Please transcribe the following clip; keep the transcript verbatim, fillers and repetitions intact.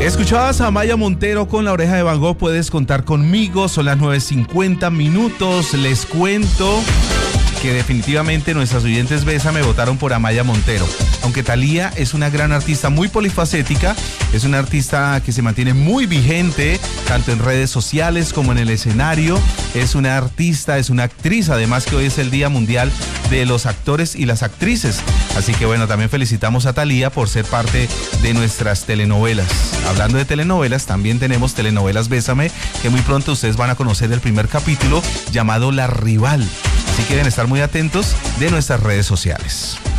Escuchabas a Amaya Montero con La Oreja de Van Gogh. Puedes contar conmigo, son las nueve cincuenta minutos. Les cuento que definitivamente nuestras oyentes Bésame votaron por Amaya Montero. Aunque Thalía es una gran artista muy polifacética, es una artista que se mantiene muy vigente, tanto en redes sociales como en el escenario. Es una artista, es una actriz, además que hoy es el Día Mundial de los Actores y las Actrices. Así que bueno, también felicitamos a Thalía por ser parte de nuestras telenovelas. Hablando de telenovelas, también tenemos telenovelas Bésame, que muy pronto ustedes van a conocer el primer capítulo llamado La Rival. Así que deben estar muy atentos de nuestras redes sociales.